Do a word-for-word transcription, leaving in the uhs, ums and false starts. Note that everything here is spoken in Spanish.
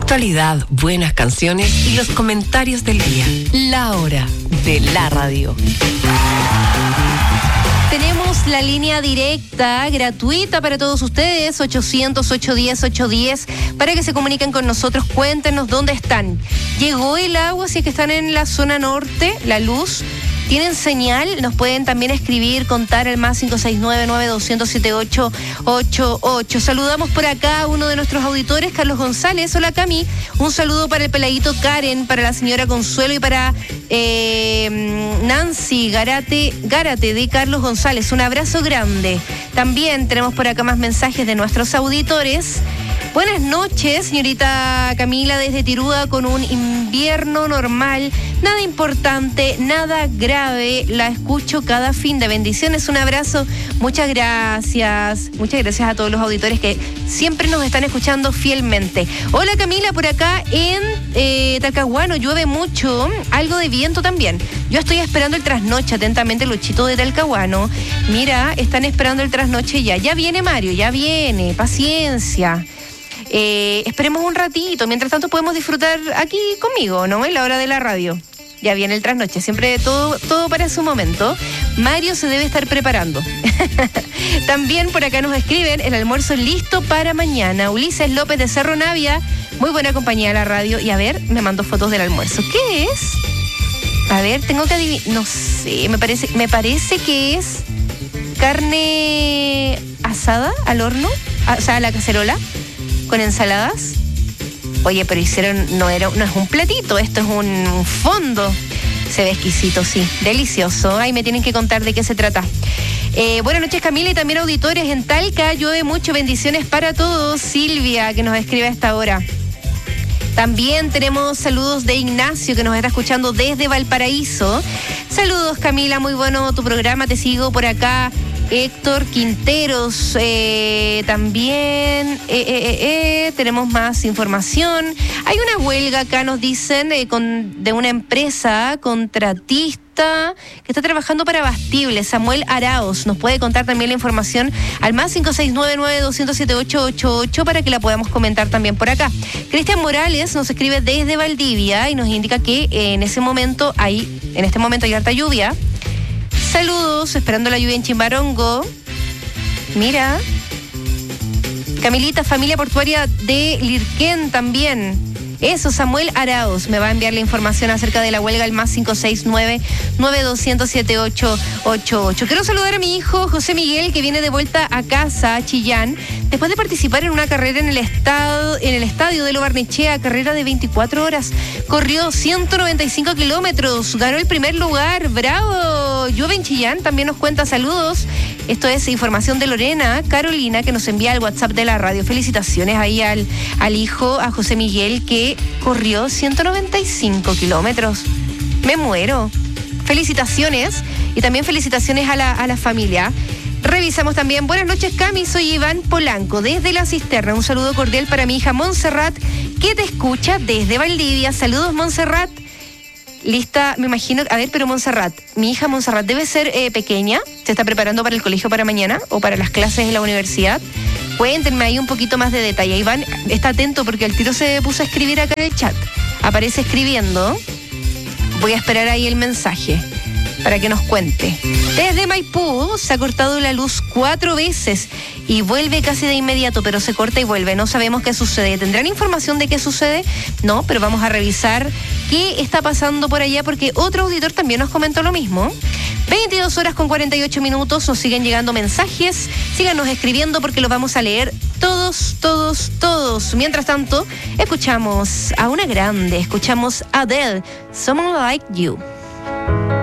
Actualidad, buenas canciones y los comentarios del día. La hora de la radio. Tenemos la línea directa, gratuita para todos ustedes, ochocientos, ochocientos diez, ochocientos diez, para que se comuniquen con nosotros. Cuéntenos dónde están. ¿Llegó el agua? Si es que están en la zona norte, la luz. ¿Tienen señal? Nos pueden también escribir, contar el más cinco seis nueve, nueve dos cero cero, siete ocho ocho ocho. Saludamos por acá a uno de nuestros auditores, Carlos González. Hola, Cami. Un saludo para el peladito Karen, para la señora Consuelo y para eh, Nancy Garate, Gárate de Carlos González. Un abrazo grande. También tenemos por acá más mensajes de nuestros auditores. Buenas noches, señorita Camila, desde Tirúa, con un invierno normal, nada importante, nada grave. La escucho cada fin de bendiciones. Un abrazo, muchas gracias. Muchas gracias a todos los auditores que siempre nos están escuchando fielmente. Hola, Camila, por acá en eh, Talcahuano llueve mucho, algo de viento también. Yo estoy esperando el trasnoche, atentamente, Luchito de Talcahuano. Mira, están esperando el trasnoche ya. Ya viene Mario, ya viene, paciencia. Eh, esperemos un ratito, mientras tanto podemos disfrutar aquí conmigo, ¿no? En la hora de la radio. Ya viene el trasnoche, siempre todo, todo para su momento. Mario se debe estar preparando. También por acá nos escriben, el almuerzo listo para mañana. Ulises López de Cerro Navia, muy buena compañía de la radio. Y a ver, me mandó fotos del almuerzo. ¿Qué es? A ver, tengo que adivinar, no sé, me parece, me parece que es carne asada al horno, o sea, a la cacerola, con ensaladas. Oye, pero hicieron, no era, no es un platito, esto es un, un fondo. Se ve exquisito, sí, delicioso. Ay, me tienen que contar de qué se trata. Eh, buenas noches, Camila, y también auditores en Talca. Llueve mucho, bendiciones para todos. Silvia, que nos escribe a esta hora. También tenemos saludos de Ignacio, que nos está escuchando desde Valparaíso. Saludos, Camila, muy bueno tu programa, te sigo por acá. Héctor Quinteros, eh, también eh, eh, eh, eh, tenemos más información. Hay una huelga acá, nos dicen, eh, con, de una empresa contratista que está trabajando para Bastible. Samuel Araos nos puede contar también la información al más cinco seis nueve, nueve dos cero cero, siete ocho ocho ocho para que la podamos comentar también por acá. Cristian Morales nos escribe desde Valdivia y nos indica que eh, en ese momento hay, en este momento hay harta lluvia. Saludos, esperando la lluvia en Chimbarongo. Mira. Camilita, familia portuaria de Lirquén también. Eso, Samuel Araos me va a enviar la información acerca de la huelga al más cinco seis nueve, nueve dos cero cero, siete ocho ocho ocho. Quiero saludar a mi hijo José Miguel, que viene de vuelta a casa, a Chillán, después de participar en una carrera en el estado, en el estadio de Lo Barnechea, carrera de veinticuatro horas. Corrió ciento noventa y cinco kilómetros, ganó el primer lugar. ¡Bravo! Llueve en Chillán, también nos cuenta saludos. Esto es información de Lorena Carolina, que nos envía el WhatsApp de la radio. Felicitaciones ahí al, al hijo, a José Miguel, que corrió ciento noventa y cinco kilómetros. Me muero. Felicitaciones. Y también felicitaciones a la, a la familia. Revisamos también. Buenas noches, Cami. Soy Iván Polanco, desde La Cisterna. Un saludo cordial para mi hija Montserrat, que te escucha desde Valdivia. Saludos, Montserrat. Lista, me imagino. A ver, pero Montserrat, mi hija Montserrat debe ser eh, pequeña. ¿Se está preparando para el colegio para mañana o para las clases en la universidad? Cuéntenme ahí un poquito más de detalle. Iván, está atento porque el tiro se puso a escribir acá en el chat. Aparece escribiendo. Voy a esperar ahí el mensaje para que nos cuente. Desde Maipú se ha cortado la luz cuatro veces y vuelve casi de inmediato, pero se corta y vuelve. No sabemos qué sucede. ¿Tendrán información de qué sucede? No, pero vamos a revisar qué está pasando por allá, porque otro auditor también nos comentó lo mismo. veintidós horas con cuarenta y ocho minutos, nos siguen llegando mensajes. Síganos escribiendo porque los vamos a leer todos, todos, todos. Mientras tanto, escuchamos a una grande, escuchamos a Adele, Someone Like You.